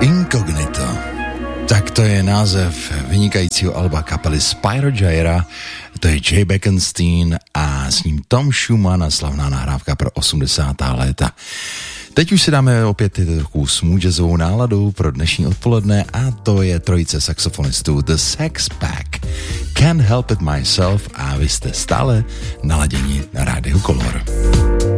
Incognito. Tak to je název vynikajícího alba kapely Spyro Gyra, to je Jay Beckenstein a s ním Tom Schumann a slavná nahrávka pro 80. léta. Teď už si dáme opět takovou smooth jazzovou náladu pro dnešní odpoledne a to je trojice saxofonistů The Sax Pack, Can't Help It Myself a vy jste stále naladěni na Rádiu Color.